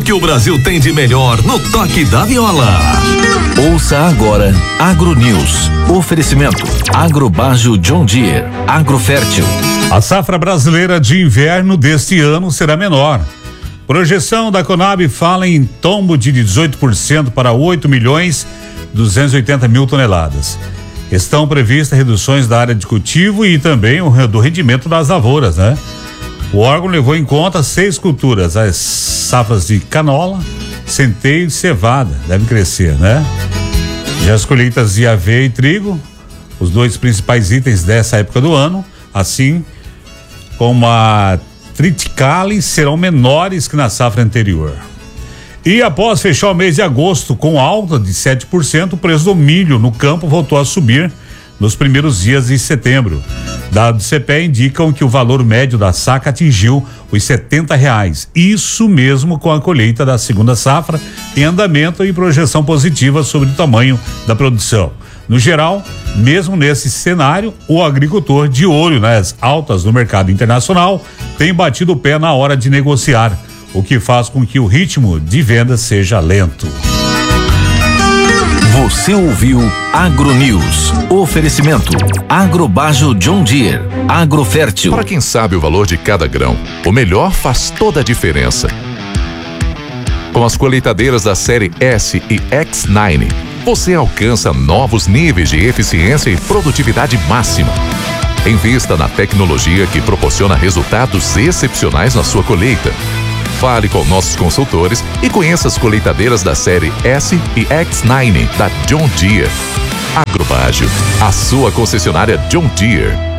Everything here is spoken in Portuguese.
que o Brasil tem de melhor no toque da viola. Ouça agora AgroNews. Oferecimento Agrobajo John Deere, Agrofértil. A safra brasileira de inverno deste ano será menor. Projeção da Conab fala em tombo de 18% para 8.280.000 toneladas. Estão previstas reduções da área de cultivo e também do rendimento das lavouras, né? O órgão levou em conta 6 culturas, as safras de canola, centeio e cevada, devem crescer, né? Já as colheitas de aveia e trigo, os 2 principais itens dessa época do ano, assim como a triticale, serão menores que na safra anterior. E após fechar o mês de agosto com alta de 7%, o preço do milho no campo voltou a subir nos primeiros dias de setembro. Dados do CPE indicam que o valor médio da saca atingiu os R$70. Isso mesmo com a colheita da segunda safra em andamento e projeção positiva sobre o tamanho da produção. No geral, mesmo nesse cenário, o agricultor de olho nas altas no mercado internacional tem batido o pé na hora de negociar, o que faz com que o ritmo de venda seja lento. Você ouviu AgroNews. Oferecimento Agrobajo John Deere, Agrofértil. Para quem sabe o valor de cada grão, o melhor faz toda a diferença. Com as colheitadeiras da série S e X9, você alcança novos níveis de eficiência e produtividade máxima. Invista na tecnologia que proporciona resultados excepcionais na sua colheita. Fale com nossos consultores e conheça as colheitadeiras da série S e X9 da John Deere. Agrobajo, a sua concessionária John Deere.